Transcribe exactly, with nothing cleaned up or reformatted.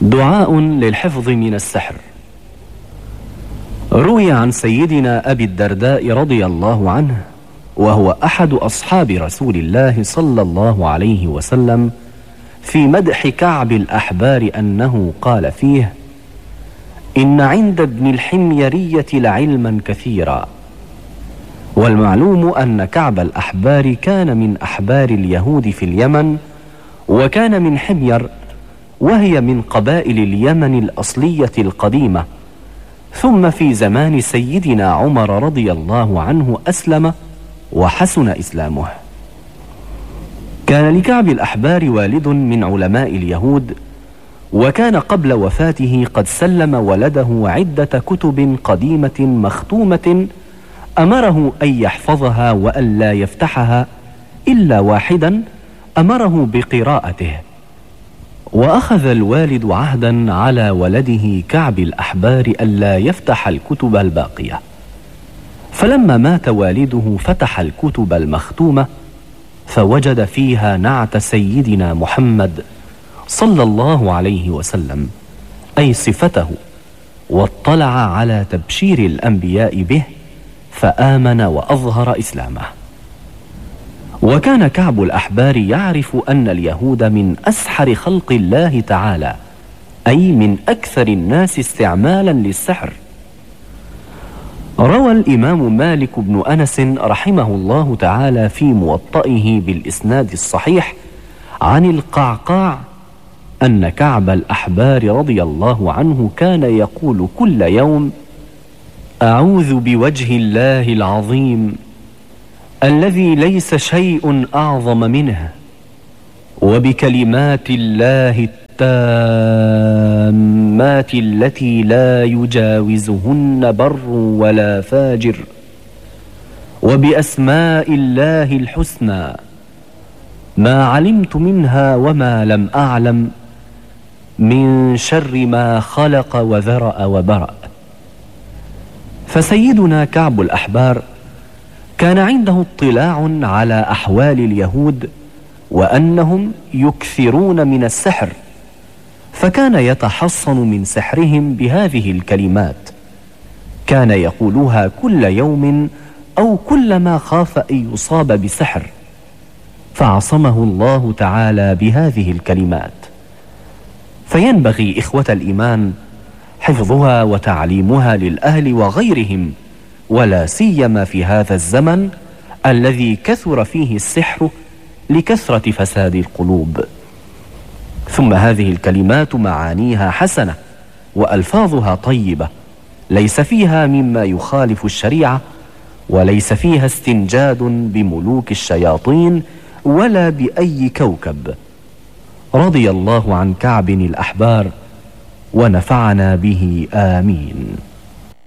دعاء للحفظ من السحر. روي عن سيدنا أبي الدرداء رضي الله عنه، وهو أحد أصحاب رسول الله صلى الله عليه وسلم، في مدح كعب الأحبار أنه قال فيه: إن عند ابن الحميرية لعلما كثيرا. والمعلوم أن كعب الأحبار كان من أحبار اليهود في اليمن، وكان من حمير، وهي من قبائل اليمن الأصلية القديمة. ثم في زمان سيدنا عمر رضي الله عنه أسلم وحسن إسلامه. كان لكعب الأحبار والد من علماء اليهود، وكان قبل وفاته قد سلم ولده عدة كتب قديمة مختومة أمره أن يحفظها وأن لا يفتحها إلا واحدا أمره بقراءته. وأخذ الوالد عهدا على ولده كعب الأحبار ألا يفتح الكتب الباقية، فلما مات والده فتح الكتب المختومة فوجد فيها نعت سيدنا محمد صلى الله عليه وسلم، أي صفته، واطلع على تبشير الأنبياء به فآمن وأظهر إسلامه. وكان كعب الأحبار يعرف أن اليهود من أسحر خلق الله تعالى، أي من أكثر الناس استعمالا للسحر. روى الإمام مالك بن أنس رحمه الله تعالى في موطئه بالإسناد الصحيح عن القعقاع أن كعب الأحبار رضي الله عنه كان يقول كل يوم: أعوذ بوجه الله العظيم الذي ليس شيء أعظم منه، وبكلمات الله التامات التي لا يجاوزهن بر ولا فاجر، وبأسماء الله الحسنى ما علمت منها وما لم أعلم، من شر ما خلق وذرأ وبرأ. فسيدنا كعب الأحبار كان عنده اطلاع على أحوال اليهود وأنهم يكثرون من السحر، فكان يتحصن من سحرهم بهذه الكلمات، كان يقولها كل يوم أو كلما خاف أن يصاب بسحر، فعصمه الله تعالى بهذه الكلمات. فينبغي إخوة الإيمان حفظها وتعليمها للأهل وغيرهم، ولا سيما في هذا الزمن الذي كثر فيه السحر لكثرة فساد القلوب. ثم هذه الكلمات معانيها حسنة وألفاظها طيبة، ليس فيها مما يخالف الشريعة، وليس فيها استنجاد بملوك الشياطين ولا بأي كوكب. رضي الله عن كعب الأحبار ونفعنا به، آمين.